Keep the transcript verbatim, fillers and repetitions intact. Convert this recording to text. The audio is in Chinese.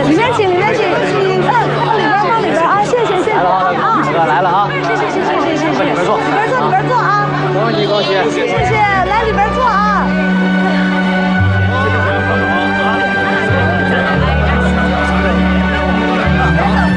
里面请，里面请，请，嗯，放里边，放里边啊，谢谢，谢谢啊， 大哥来了啊， 谢谢，谢谢，谢谢，谢谢， 里边坐， 里边坐，里边坐啊， 恭喜恭喜。